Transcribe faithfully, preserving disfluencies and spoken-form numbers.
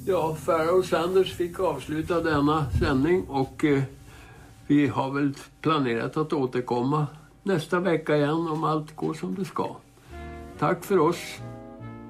Ja, Farah och Sanders fick avsluta denna sändning och eh, vi har väl planerat att återkomma nästa vecka igen om allt går som det ska. Tack för oss.